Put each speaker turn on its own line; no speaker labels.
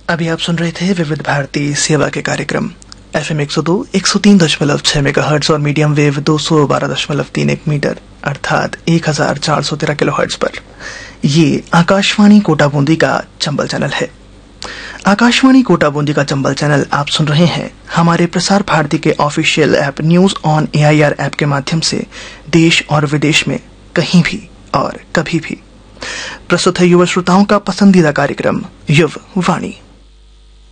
अभी आप सुन रहे थे विविध भारती सेवा के कार्यक्रम FM 102 103.6 मेगाहर्ट्ज और मीडियम वेव 212.31 मीटर अर्थात 1413 किलोहर्ट्ज पर। ये आकाशवाणी कोटा बूंदी का चंबल चैनल है। आकाशवाणी कोटा बूंदी का चंबल चैनल आप सुन रहे हैं हमारे प्रसार भारती के official app news on AIR app के माध्यम से देश और विदेश में कहीं भी और कभी भी। प्रस्तुत है युवा श्रोताओं का पसंदीदा कार्यक्रम युव वाणी।